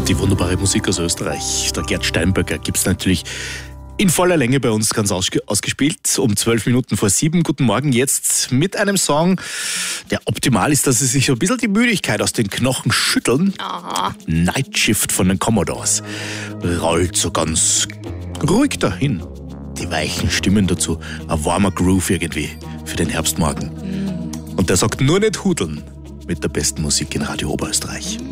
Die wunderbare Musik aus Österreich. Der Gerd Steinböcker gibt es natürlich in voller Länge bei uns ganz ausgespielt. Um 7:12. Guten Morgen, jetzt mit einem Song, der optimal ist, dass sie sich ein bisschen die Müdigkeit aus den Knochen schütteln. Aha. Night Shift von den Commodores. Rollt so ganz ruhig dahin. Die weichen Stimmen dazu. Ein warmer Groove irgendwie für den Herbstmorgen. Und der sagt nur nicht hudeln mit der besten Musik in Radio Oberösterreich.